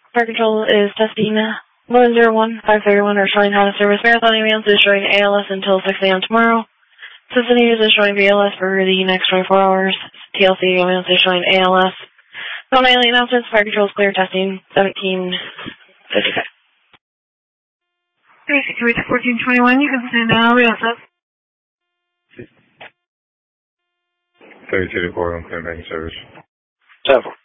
Fire Control is testing 101-531 are showing how to service Marathon Ambulance is showing ALS until 6 a.m. tomorrow. Cincinnati is showing BLS for the next 24 hours. TLC Ambulance is showing ALS. No daily announcements. Fire Control is clear testing 1755. 368-1421, you can send BLS. 32 to 4, I'm clear making service. 7.